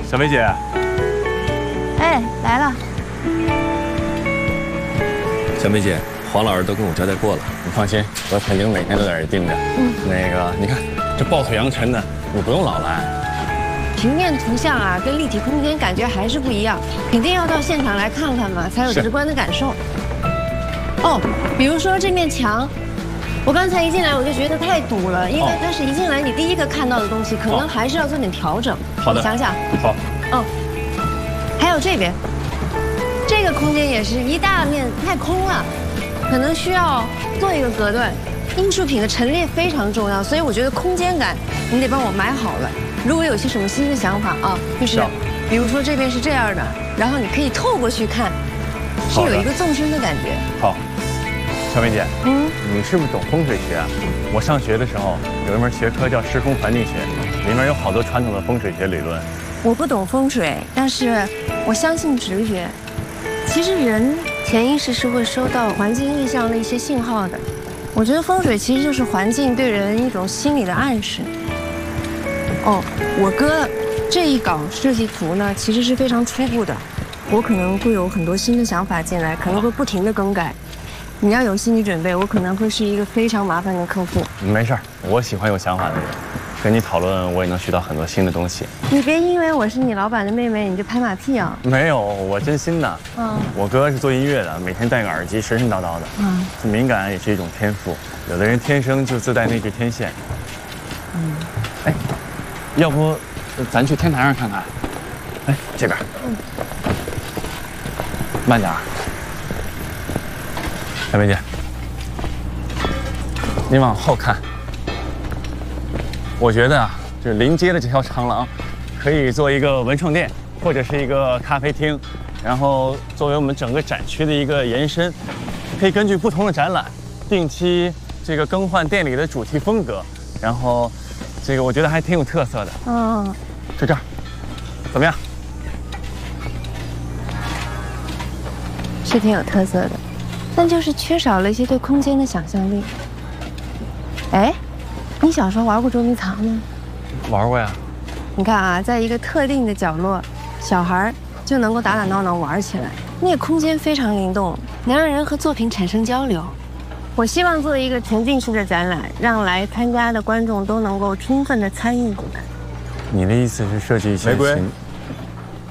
小薇姐， 哎，来了。 小梅姐，黄老师都跟我交代过了，你放心，我肯定每天都在这盯着。那个，你看这抱腿扬尘的，你不用老来。 平面图像啊，跟立体空间感觉还是不一样，肯定要到现场来看看嘛，才有直观的感受。哦，比如说这面墙。 我刚才一进来我就觉得太堵了，因为它是一进来你第一个看到的东西，可能还是要做点调整。 好的， 想想。 好。 嗯。还有这边，这个空间也是一大面太空了，可能需要做一个隔断。艺术品的陈列非常重要，所以我觉得空间感你得帮我买好了。如果有些什么新的想法啊，就是比如说这边是这样的，然后你可以透过去看，是有一个纵深的感觉。 好。 小梅姐，你是不是懂风水学啊？我上学的时候有一门学科叫时空环境学，里面有好多传统的风水学理论。 我不懂风水，但是我相信直觉。其实人潜意识是会收到环境意象的一些信号的。我觉得风水其实就是环境对人一种心理的暗示。哦，我哥这一稿设计图呢，其实是非常初步的，我可能会有很多新的想法进来，可能会不停的更改。 你要有心理准备，我可能会是一个非常麻烦的客户。 没事儿，我喜欢有想法的人，跟你讨论我也能学到很多新的东西。 你别因为我是你老板的妹妹你就拍马屁啊！ 没有，我真心的。我哥是做音乐的，每天戴个耳机神神叨叨的。敏感也是一种天赋，有的人天生就自带那支天线。哎，要不咱去天台上看看？哎，这边。慢点儿。 小梅姐，你往后看。我觉得啊，这临街的这条长廊，可以做一个文创店，或者是一个咖啡厅，然后作为我们整个展区的一个延伸，可以根据不同的展览，定期这个更换店里的主题风格，然后这个我觉得还挺有特色的。就这儿，怎么样？ 是挺有特色的。 但就是缺少了一些对空间的想象力。哎，你小时候玩过捉迷藏吗？ 玩过呀。 你看啊，在一个特定的角落，小孩就能够打打闹闹玩起来，那个空间非常灵动，能让人和作品产生交流。我希望做一个沉浸式的展览，让来参加的观众都能够充分的参与进来。 你的意思是设计一些玫瑰，